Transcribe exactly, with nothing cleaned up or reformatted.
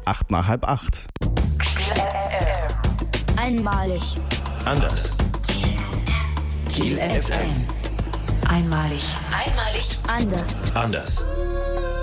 acht nach halb acht. Einmalig. Anders. Kiel F M. Einmalig. Einmalig. Anders. Anders.